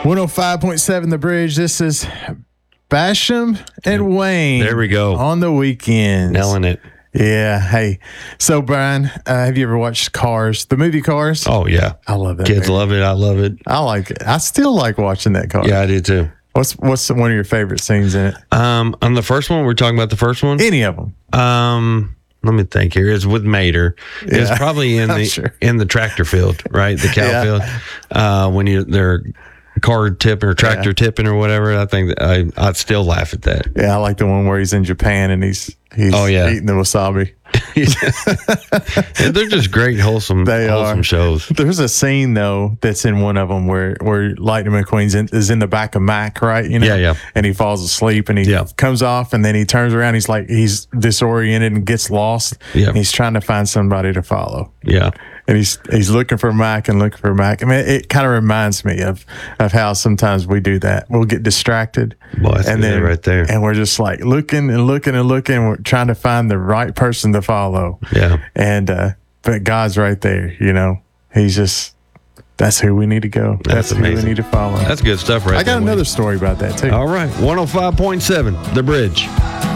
105.7 The Bridge. This is Basham and Wayne. There we go. On the weekends. Nailing it. Yeah. Hey. So, Brian, have you ever watched Cars? The movie Cars? Oh, yeah. I love that Kids movie. love it. I love it. I like it. I still like watching that car. Yeah, I do too. What's one of your favorite scenes in it? On the first one, we're talking about the first one? Any of them. Let me think here. It's with Mater. It's probably in the tractor field, right? The cow field. When they're car tipping or tractor tipping or whatever. I think that I'd still laugh at that. Yeah, I like the one where he's in Japan and he's eating the wasabi. Yeah, they're just great, wholesome shows. There's a scene though that's in one of them where Lightning McQueen is in the back of Mac, right? You know, yeah. And he falls asleep and he comes off and then he turns around. He's disoriented and gets lost. Yeah, and he's trying to find somebody to follow. Yeah, and he's looking for Mac and looking for Mac. I mean, it kind of reminds me of how sometimes we do that. We'll get distracted, and then right there, and we're just like looking and looking and looking. We're trying to find the right person to follow. Yeah, and but God's right there. You know, He's just. That's who we need to go. That's who we need to follow. That's good stuff, right? I got another story about that too. All right, 105.7 The Bridge.